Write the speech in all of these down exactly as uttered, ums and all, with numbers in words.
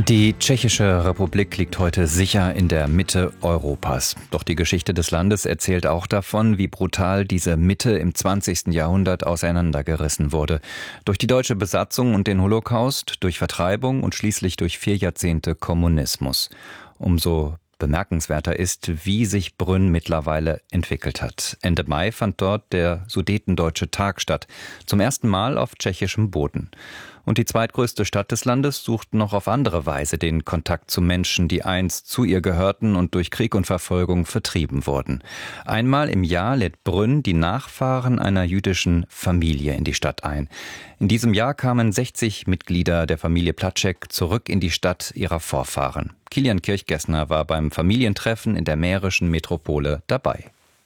Die Tschechische Republik liegt heute sicher in der Mitte Europas. Doch die Geschichte des Landes erzählt auch davon, wie brutal diese Mitte im zwanzigsten Jahrhundert auseinandergerissen wurde. Durch die deutsche Besatzung und den Holocaust, durch Vertreibung und schließlich durch vier Jahrzehnte Kommunismus. Umso bemerkenswerter ist, wie sich Brünn mittlerweile entwickelt hat. Ende Mai fand dort der Sudetendeutsche Tag statt, zum ersten Mal auf tschechischem Boden. Und die zweitgrößte Stadt des Landes sucht noch auf andere Weise den Kontakt zu Menschen, die einst zu ihr gehörten und durch Krieg und Verfolgung vertrieben wurden. Einmal im Jahr lädt Brünn die Nachfahren einer jüdischen Familie in die Stadt ein. In diesem Jahr kamen sechzig Mitglieder der Familie Placzek zurück in die Stadt ihrer Vorfahren. Kilian Kirchgessner war beim Familientreffen in der mährischen Metropole dabei.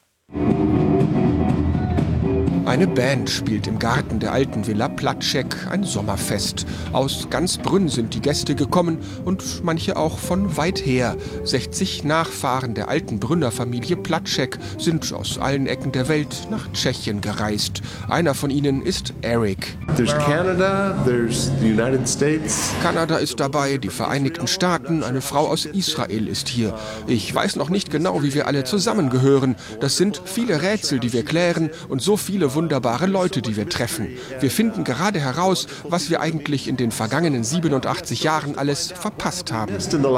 Eine Band spielt im Garten der alten Villa Placzek ein Sommerfest. Aus ganz Brünn sind die Gäste gekommen und manche auch von weit her. sechzig Nachfahren der alten Brünner Familie Placzek sind aus allen Ecken der Welt nach Tschechien gereist. Einer von ihnen ist Eric. There's Canada, there's the United States. Kanada ist dabei, die Vereinigten Staaten, eine Frau aus Israel ist hier. Ich weiß noch nicht genau, wie wir alle zusammengehören. Das sind viele Rätsel, die wir klären und so viele wunderbare Leute, die wir treffen. Wir finden gerade heraus, was wir eigentlich in den vergangenen siebenundachtzig Jahren alles verpasst haben.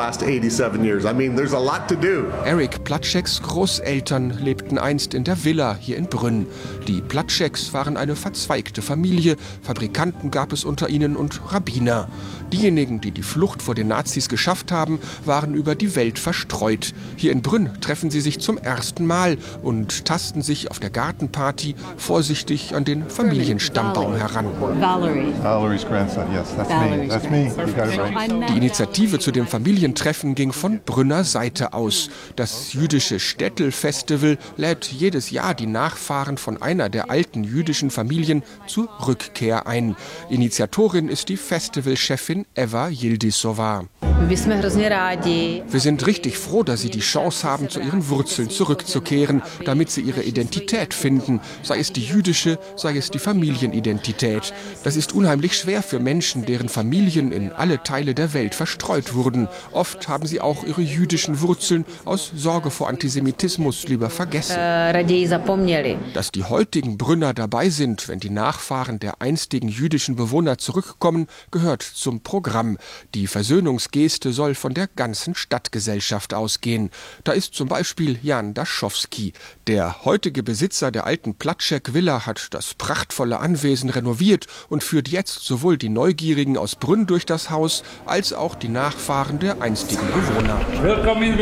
Eric Placzeks Großeltern lebten einst in der Villa hier in Brünn. Die Placzeks waren eine verzweigte Familie. Fabrikanten gab es unter ihnen und Rabbiner. Diejenigen, die die Flucht vor den Nazis geschafft haben, waren über die Welt verstreut. Hier in Brünn treffen sie sich zum ersten Mal und tasten sich auf der Gartenparty vorsichtig an den Familienstammbaum heran. Valerie's grandson, yes, that's me. That's me. You got it right. Die Initiative zu dem Familientreffen ging von Brünner Seite aus. Das jüdische Städtel-Festival lädt jedes Jahr die Nachfahren von einer der alten jüdischen Familien zur Rückkehr ein. Initiatorin ist die Festivalchefin Eva Yildizowa. Wir sind richtig froh, dass Sie die Chance haben, zu Ihren Wurzeln zurückzukehren, damit Sie Ihre Identität finden, sei es die jüdische, sei es die Familienidentität. Das ist unheimlich schwer für Menschen, deren Familien in alle Teile der Welt verstreut wurden. Oft haben sie auch ihre jüdischen Wurzeln aus Sorge vor Antisemitismus lieber vergessen. Dass die heutigen Brünner dabei sind, wenn die Nachfahren der einstigen jüdischen Bewohner zurückkommen, gehört zum Programm. Die Versöhnungsgeste soll von der ganzen Stadtgesellschaft ausgehen. Da ist zum Beispiel Jan Daschowski. Der heutige Besitzer der alten Placzek Villa hat das prachtvolle Anwesen renoviert und führt jetzt sowohl die Neugierigen aus Brünn durch das Haus, als auch die Nachfahren der einstigen Bewohner.